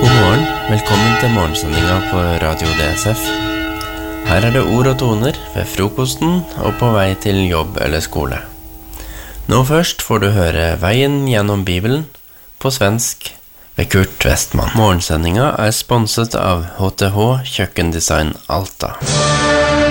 God morgen, velkommen til morgensendinga på Radio DSF. Her det ord og toner ved frokosten og på vei til jobb eller skole. Nå først får du høre Veien gjennom Bibelen på svensk ved Kurt Westman. Morgensendinga sponset av HTH Kjøkkendesign Alta.